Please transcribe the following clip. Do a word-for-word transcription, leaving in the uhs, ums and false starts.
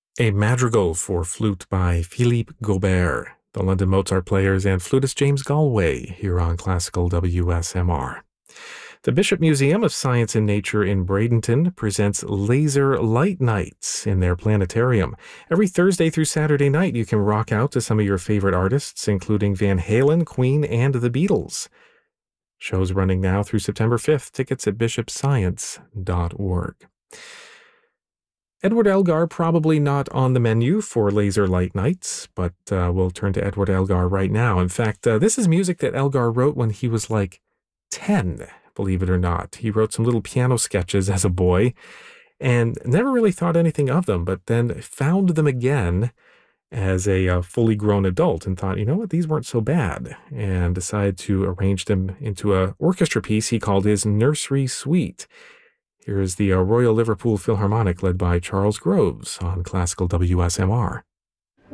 A Madrigal for Flute by Philippe Gobert, the London Mozart Players, and flutist James Galway here on Classical W S M R. The Bishop Museum of Science and Nature in Bradenton presents Laser Light Nights in their planetarium. Every Thursday through Saturday night, you can rock out to some of your favorite artists, including Van Halen, Queen, and the Beatles. Show's running now through September fifth. Tickets at bishop science dot org. Edward Elgar probably not on the menu for Laser Light Nights, but uh, we'll turn to Edward Elgar right now. In fact, uh, this is music that Elgar wrote when he was like ten, believe it or not. He wrote some little piano sketches as a boy and never really thought anything of them, but then found them again as a uh, fully grown adult and thought, you know what, these weren't so bad, and decided to arrange them into an orchestra piece he called his Nursery Suite. Here is the uh, Royal Liverpool Philharmonic led by Charles Groves on Classical W S M R.